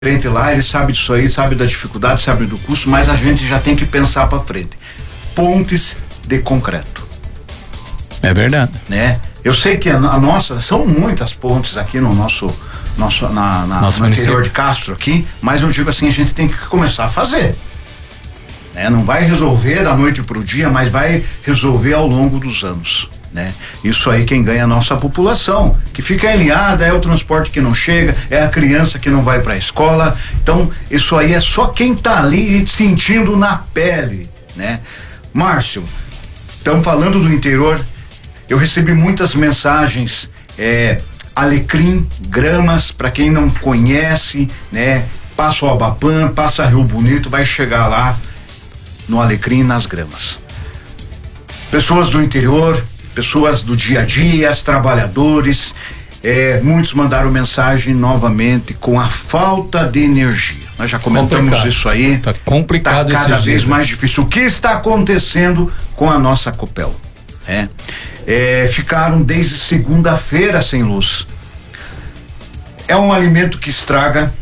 gerente lá, ele sabe disso aí, sabe da dificuldade, sabe do custo, mas a gente já tem que pensar para frente. Pontes de concreto. É verdade. Né? Eu sei que a nossa, são muitas pontes aqui no nosso interior de Castro aqui, mas eu digo assim, a gente tem que começar a fazer. Né? Não vai resolver da noite pro dia, mas vai resolver ao longo dos anos. Né? Isso aí quem ganha é a nossa população, que fica ilhada, é o transporte que não chega, é a criança que não vai para a escola. Então isso aí é só quem tá ali sentindo na pele, né? Márcio, estamos falando do interior, eu recebi muitas mensagens, Alecrim, Gramas, para quem não conhece, né? Passa o Abapã, passa Rio Bonito, vai chegar lá no Alecrim, nas Gramas. Pessoas do interior, pessoas do dia a dia, trabalhadores, muitos mandaram mensagem novamente com a falta de energia. Nós já comentamos isso aí. Tá complicado, tá cada vez mais difícil. O que está acontecendo com a nossa Copel? Ficaram desde segunda-feira sem luz. É um alimento que estraga,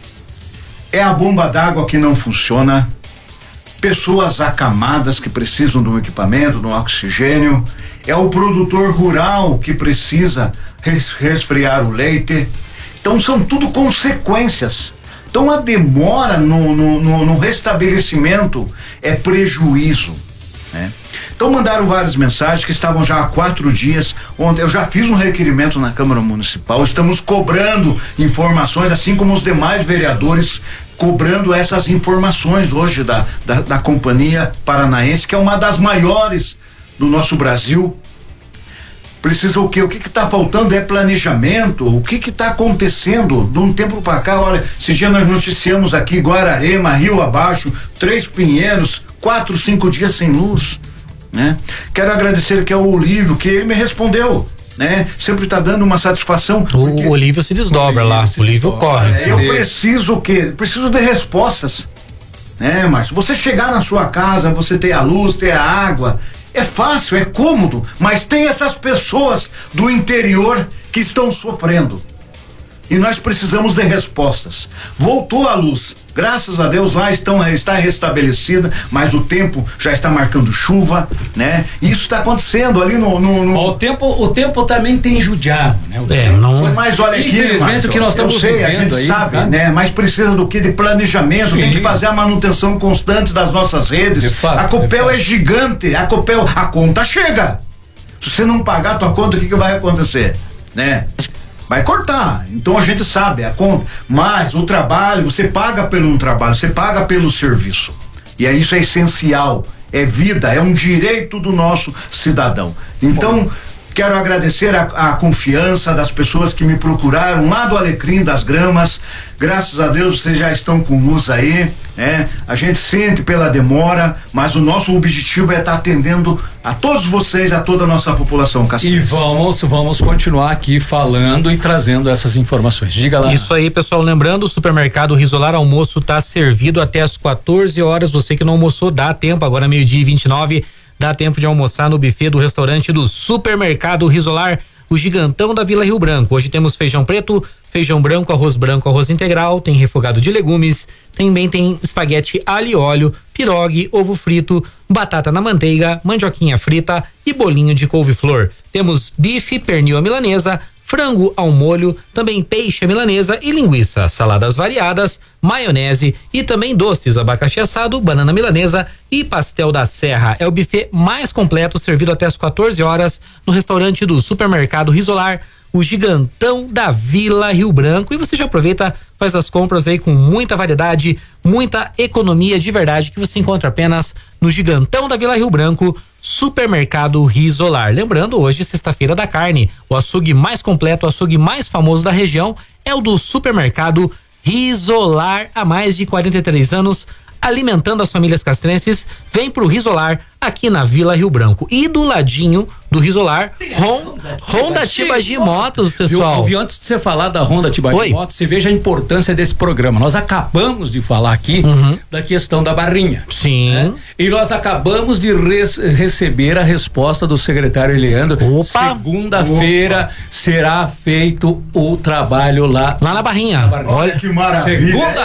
é a bomba d'água que não funciona, pessoas acamadas que precisam de um equipamento, de um oxigênio, é o produtor rural que precisa resfriar o leite. Então são tudo consequências. Então a demora no restabelecimento é prejuízo, né? Então mandaram várias mensagens que estavam já há 4 dias, onde eu já fiz um requerimento na Câmara Municipal, estamos cobrando informações, assim como os demais vereadores cobrando essas informações hoje da Companhia Paranaense, que é uma das maiores do nosso Brasil. Precisa o quê? O que está faltando é planejamento. O que está acontecendo de um tempo para cá? Olha, esse dia nós noticiamos aqui Guararema, Rio Abaixo, 3 Pinheiros, 4, 5 dias sem luz, né? Quero agradecer aqui ao Olívio, que ele me respondeu, né? Sempre está dando uma satisfação. O Olívio se desdobra lá, o Olívio corre. Eu preciso o quê? Preciso de respostas, né, Márcio? Você chegar na sua casa, você ter a luz, ter a água, é fácil, é cômodo, mas tem essas pessoas do interior que estão sofrendo. E nós precisamos de respostas. Voltou a luz, graças a Deus lá está restabelecida, mas o tempo já está marcando chuva, né? Isso está acontecendo ali no... O tempo também tem judiado, né? Mas olha aqui, infelizmente, Márcio, o que nós estamos vivendo a gente aí, sabe, né? Mas precisa do que? De planejamento. Sim. Tem que fazer a manutenção constante das nossas redes. De fato, a Copel é gigante, a conta chega. Se você não pagar a tua conta, o que vai acontecer, né? Vai cortar. Então a gente sabe a conta, mas o trabalho, você paga pelo um trabalho, você paga pelo serviço. E isso é essencial, é vida, é um direito do nosso cidadão. Então, quero agradecer a confiança das pessoas que me procuraram lá do Alecrim, das Gramas. Graças a Deus vocês já estão com luz aí, né? A gente sente pela demora, mas o nosso objetivo é estar atendendo a todos vocês, a toda a nossa população, Cacique. E vamos continuar aqui falando e trazendo essas informações. Diga lá. Isso aí, pessoal, lembrando, o supermercado Risolar almoço está servido até as 14 horas. Você que não almoçou, dá tempo, agora 12:29. Dá tempo de almoçar no buffet do restaurante do Supermercado Risolar, o gigantão da Vila Rio Branco. Hoje temos feijão preto, feijão branco, arroz integral, tem refogado de legumes, também tem espaguete alho e óleo, pirogue, ovo frito, batata na manteiga, mandioquinha frita e bolinho de couve-flor. Temos bife, pernil à milanesa, frango ao molho, também peixe à milanesa e linguiça, saladas variadas, maionese e também doces, abacaxi assado, banana milanesa e pastel da Serra. É o buffet mais completo, servido até as 14 horas no restaurante do Supermercado Risolar, o gigantão da Vila Rio Branco. E você já aproveita, faz as compras aí com muita variedade, muita economia de verdade, que você encontra apenas no gigantão da Vila Rio Branco, Supermercado Risolar. Lembrando, hoje, sexta-feira da carne, o açougue mais completo, o açougue mais famoso da região é o do Supermercado Risolar. Há mais de 43 anos alimentando as famílias castrenses, vem pro Risolar, aqui na Vila Rio Branco. E do ladinho do Risolar, Honda Tibagi Motos, pessoal. Viu, antes de você falar da Honda Tibagi Motos, você veja a importância desse programa. Nós acabamos de falar aqui da questão da barrinha. Sim. Né? E nós acabamos de receber a resposta do secretário Leandro. Segunda-feira será feito o trabalho lá na barrinha. Olha que maravilha.